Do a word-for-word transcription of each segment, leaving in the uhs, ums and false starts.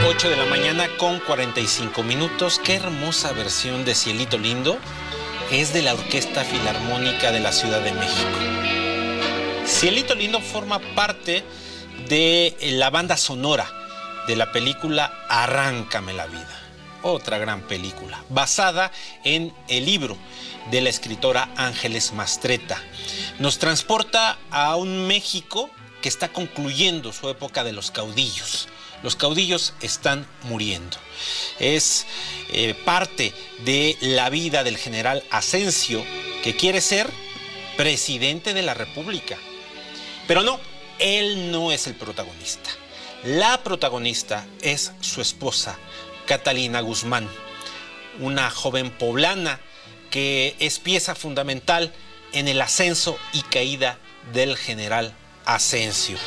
ocho de la mañana con cuarenta y cinco minutos. Qué hermosa versión de Cielito Lindo es de la Orquesta Filarmónica de la Ciudad de México. Cielito Lindo forma parte de la banda sonora de la película Arráncame la vida, otra gran película, basada en el libro de la escritora Ángeles Mastretta. Nos transporta a un México que está concluyendo su época de los caudillos. Los caudillos están muriendo. Es eh, parte de la vida del general Asensio, que quiere ser presidente de la República. Pero no, él no es el protagonista. La protagonista es su esposa, Catalina Guzmán, una joven poblana que es pieza fundamental en el ascenso y caída del general Asensio.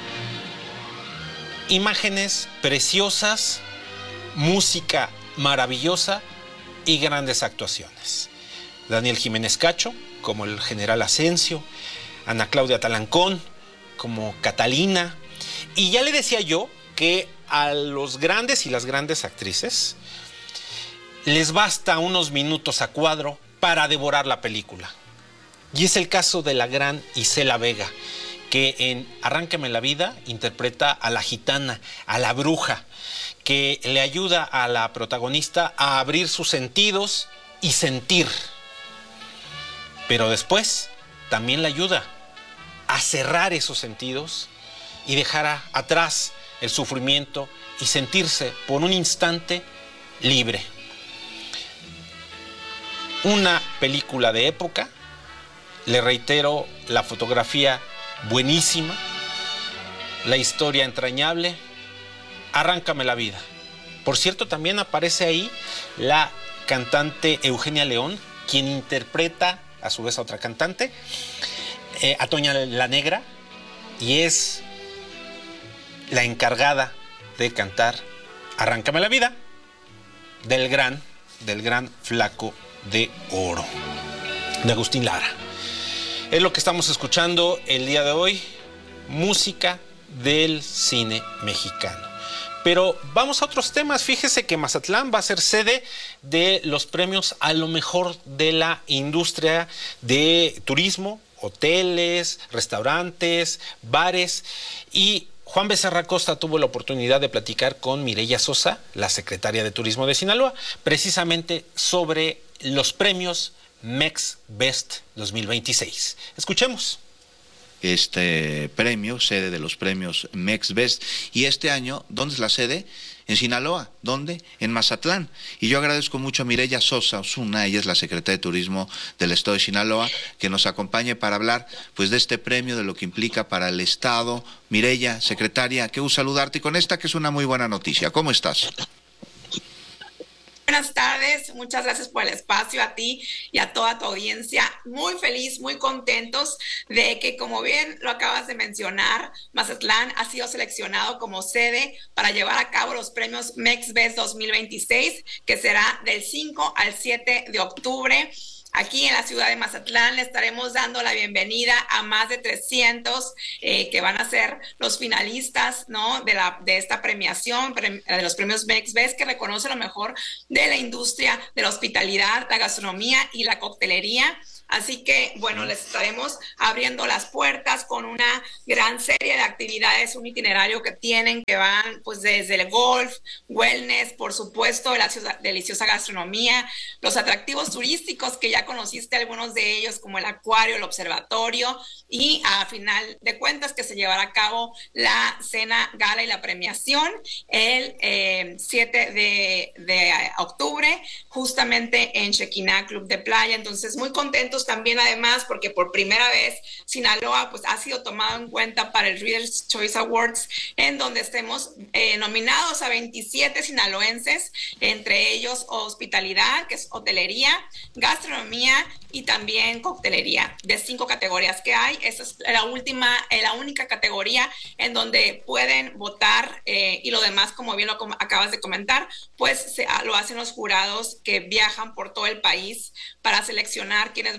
Imágenes preciosas, música maravillosa y grandes actuaciones. Daniel Jiménez Cacho como el general Asensio, Ana Claudia Talancón como Catalina. Y ya le decía yo que a los grandes y las grandes actrices les basta unos minutos a cuadro para devorar la película. Y es el caso de la gran Isela Vega, que en Arráncame la vida interpreta a la gitana, a la bruja, que le ayuda a la protagonista a abrir sus sentidos y sentir. Pero después también le ayuda a cerrar esos sentidos y dejar a, atrás el sufrimiento y sentirse por un instante libre. Una película de época, le reitero, la fotografía buenísima, la historia entrañable, Arráncame la vida. Por cierto, también aparece ahí la cantante Eugenia León, quien interpreta a su vez a otra cantante, eh, a Toña la Negra, y es la encargada de cantar Arráncame la vida del gran, del gran Flaco de Oro, de Agustín Lara. Es lo que estamos escuchando el día de hoy, música del cine mexicano. Pero vamos a otros temas. Fíjese que Mazatlán va a ser sede de los premios a lo mejor de la industria de turismo, hoteles, restaurantes, bares. Y Juan Becerra Costa tuvo la oportunidad de platicar con Mireya Sosa, la secretaria de Turismo de Sinaloa, precisamente sobre los premios MexBest dos mil veintiséis. Escuchemos. Este premio, sede de los premios MexBest, y este año, ¿dónde es la sede? En Sinaloa. ¿Dónde? En Mazatlán. Y yo agradezco mucho a Mireya Sosa Osuna, ella es la secretaria de Turismo del Estado de Sinaloa, que nos acompañe para hablar pues de este premio, de lo que implica para el Estado. Mireya, secretaria, qué gusto saludarte, y con esta que es una muy buena noticia. ¿Cómo estás? Buenas tardes, muchas gracias por el espacio, a ti y a toda tu audiencia. Muy feliz, muy contentos de que, como bien lo acabas de mencionar, Mazatlán ha sido seleccionado como sede para llevar a cabo los premios MexBest dos mil veintiséis, que será del cinco al siete de octubre. Aquí en la ciudad de Mazatlán le estaremos dando la bienvenida a más de trescientos eh, que van a ser los finalistas, ¿no?, de, la, de esta premiación, pre, de los premios MexBest, que reconoce lo mejor de la industria de la hospitalidad, la gastronomía y la coctelería. Así que, bueno, les estaremos abriendo las puertas con una gran serie de actividades, un itinerario que tienen, que van pues desde el golf, wellness, por supuesto, la deliciosa gastronomía, los atractivos turísticos que ya conociste algunos de ellos, como el acuario, el observatorio, y a final de cuentas que se llevará a cabo la cena gala y la premiación el eh, siete de octubre, justamente en Chequiná Club de Playa. Entonces, muy contentos también, además, porque por primera vez Sinaloa pues ha sido tomado en cuenta para el Reader's Choice Awards, en donde estemos eh, nominados a veintisiete sinaloenses, entre ellos hospitalidad, que es hotelería, gastronomía y también coctelería, de cinco categorías que hay. Esa es la última, eh, la única categoría en donde pueden votar, eh, y lo demás, como bien lo com- acabas de comentar, pues se, lo hacen los jurados que viajan por todo el país para seleccionar quiénes van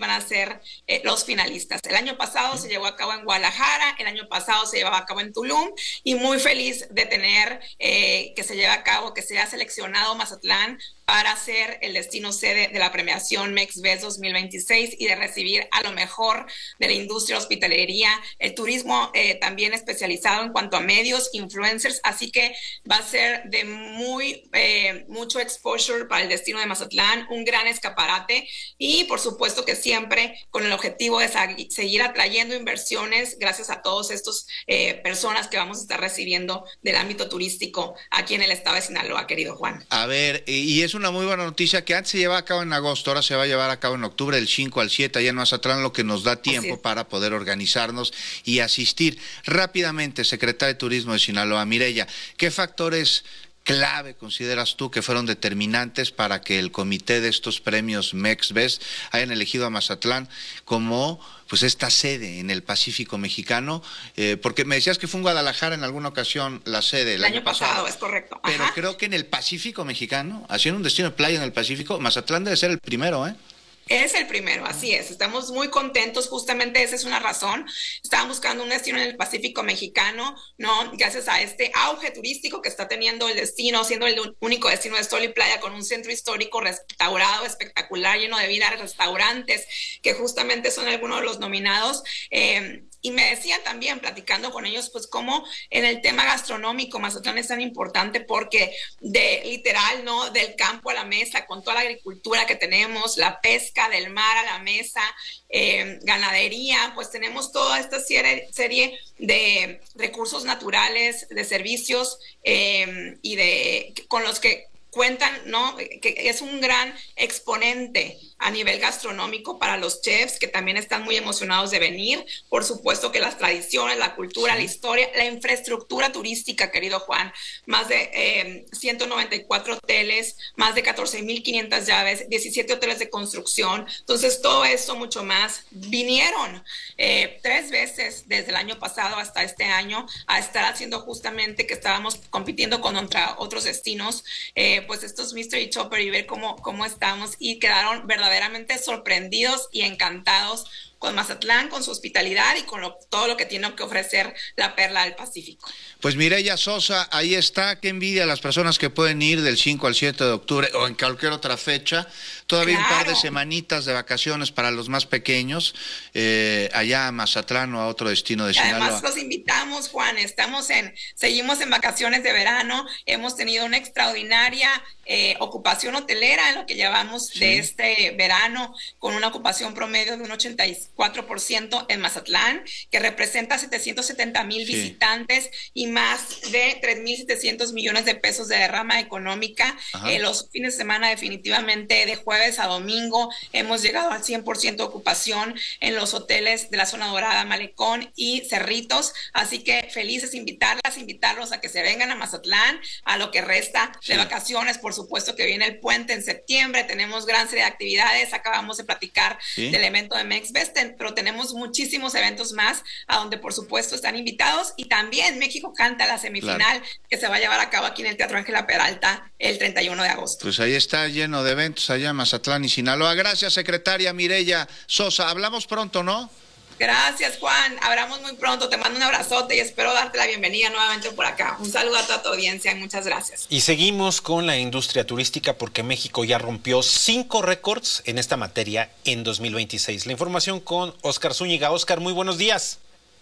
van a ser eh, los finalistas. El año pasado se llevó a cabo en Guadalajara, el año pasado se llevaba a cabo en Tulum, y muy feliz de tener eh, que se lleve a cabo, que sea seleccionado Mazatlán para ser el destino sede de la premiación MEXBEST dos mil veintiséis y de recibir a lo mejor de la industria hospitalería, el turismo eh, también especializado en cuanto a medios, influencers, así que va a ser de muy eh, mucho exposure para el destino de Mazatlán, un gran escaparate, y por supuesto que siempre con el objetivo de seguir atrayendo inversiones gracias a todos estos eh, personas que vamos a estar recibiendo del ámbito turístico aquí en el estado de Sinaloa, querido Juan. A ver, y es una muy buena noticia que antes se llevaba a cabo en agosto, ahora se va a llevar a cabo en octubre, del cinco al siete, allá en Mazatlán, lo que nos da tiempo para poder organizarnos y asistir. Rápidamente, secretaria de Turismo de Sinaloa, Mireya, ¿qué factores clave consideras tú que fueron determinantes para que el comité de estos premios MEXBEST hayan elegido a Mazatlán como pues esta sede en el Pacífico mexicano? Eh, porque me decías que fue en Guadalajara en alguna ocasión la sede el, el año, año pasado, pasado, es correcto. Pero Ajá. creo que en el Pacífico mexicano, haciendo un destino de playa en el Pacífico, Mazatlán debe ser el primero, ¿eh? Es el primero, así es. Estamos muy contentos, justamente esa es una razón. Estaban buscando un destino en el Pacífico mexicano, ¿no? Gracias a este auge turístico que está teniendo el destino, siendo el único destino de sol y playa con un centro histórico restaurado, espectacular, lleno de vida, restaurantes, que justamente son algunos de los nominados. Eh, Y me decían también, platicando con ellos, pues cómo en el tema gastronómico Mazatlán es tan importante porque de literal, ¿no? Del campo a la mesa, con toda la agricultura que tenemos, la pesca del mar a la mesa, eh, ganadería, pues tenemos toda esta serie, serie de recursos naturales, de servicios eh, y de con los que cuentan, ¿no? Que es un gran exponente a nivel gastronómico para los chefs que también están muy emocionados de venir. Por supuesto que las tradiciones, la cultura, la historia, la infraestructura turística, querido Juan, más de eh, ciento noventa y cuatro hoteles, más de catorce mil quinientas llaves, diecisiete hoteles de construcción. Entonces, todo eso, mucho más, vinieron eh, tres veces desde el año pasado hasta este año a estar haciendo justamente que estábamos compitiendo con contra otros destinos, eh, pues estos Mystery Chopper, y ver cómo, cómo estamos, y quedaron verdaderamente verdaderamente sorprendidos y encantados con Mazatlán, con su hospitalidad y con lo, todo lo que tiene que ofrecer la perla del Pacífico. Pues Mireya Sosa, ahí está, qué envidia a las personas que pueden ir del cinco al siete de octubre o en cualquier otra fecha, todavía claro. Un par de semanitas de vacaciones para los más pequeños, eh, allá a Mazatlán o a otro destino de Sinaloa. Además los invitamos, Juan, estamos en, seguimos en vacaciones de verano, hemos tenido una extraordinaria eh, ocupación hotelera en lo que llevamos sí. de este verano, con una ocupación promedio de un ochenta y cuatro por ciento en Mazatlán, que representa setecientos setenta mil sí. visitantes y más de tres mil setecientos millones de pesos de derrama económica. Eh, los fines de semana definitivamente de jueves a domingo hemos llegado al cien por ciento de ocupación en los hoteles de la zona dorada, Malecón y Cerritos, así que felices invitarlas, invitarlos a que se vengan a Mazatlán, a lo que resta sí. de vacaciones. Por supuesto que viene el puente en septiembre, tenemos gran serie de actividades, acabamos de platicar ¿Sí? del evento de MEXBEST, pero tenemos muchísimos eventos más a donde por supuesto están invitados, y también México canta la semifinal claro. que se va a llevar a cabo aquí en el Teatro Ángela Peralta el treinta y uno de agosto. Pues ahí está lleno de eventos allá en Mazatlán y Sinaloa. Gracias, secretaria Mireya Sosa. Hablamos pronto, ¿no? Gracias, Juan. Hablamos muy pronto. Te mando un abrazote y espero darte la bienvenida nuevamente por acá. Un saludo a toda tu audiencia y muchas gracias. Y seguimos con la industria turística porque México ya rompió cinco récords en esta materia en dos mil veintiséis. La información con Oscar Zúñiga. Oscar, muy buenos días.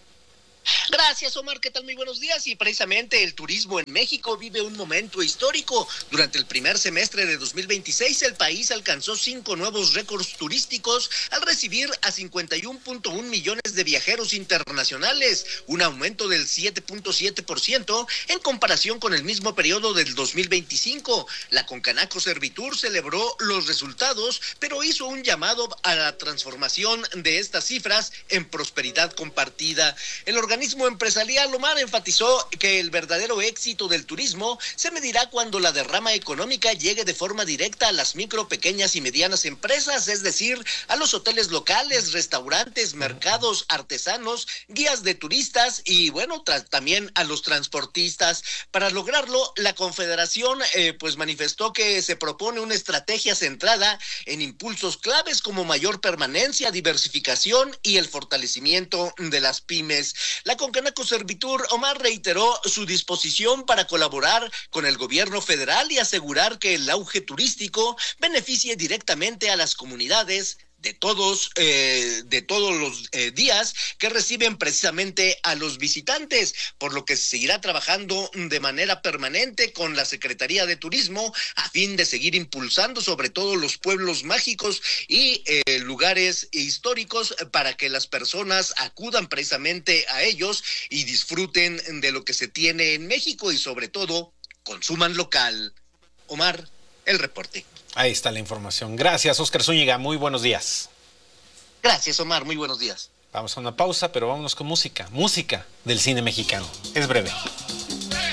Gracias, Omar, ¿qué tal? Muy buenos días. Y precisamente el turismo en México vive un momento histórico. Durante el primer semestre de dos mil veintiséis, el país alcanzó cinco nuevos récords turísticos al recibir a cincuenta y uno punto uno millones de viajeros internacionales, un aumento del siete punto siete por ciento en comparación con el mismo periodo del dos mil veinticinco. La Concanaco Servitur celebró los resultados, pero hizo un llamado a la transformación de estas cifras en prosperidad compartida. El organismo empresarial, Omar, enfatizó que el verdadero éxito del turismo se medirá cuando la derrama económica llegue de forma directa a las micro, pequeñas y medianas empresas, es decir, a los hoteles locales, restaurantes, mercados, artesanos, guías de turistas y, bueno, también a los transportistas. Para lograrlo, la Confederación eh, pues manifestó que se propone una estrategia centrada en impulsos claves como mayor permanencia, diversificación y el fortalecimiento de las pymes. La Concanaco Servitur, Omar, reiteró su disposición para colaborar con el gobierno federal y asegurar que el auge turístico beneficie directamente a las comunidades de todos, eh, de todos los eh, días que reciben precisamente a los visitantes, por lo que se seguirá trabajando de manera permanente con la Secretaría de Turismo a fin de seguir impulsando sobre todo los pueblos mágicos y eh, lugares históricos para que las personas acudan precisamente a ellos y disfruten de lo que se tiene en México y sobre todo consuman local. Omar, el reporte. Ahí está la información. Gracias, Óscar Zúñiga. Muy buenos días. Gracias, Omar. Muy buenos días. Vamos a una pausa, pero vámonos con música. Música del cine mexicano. Es breve.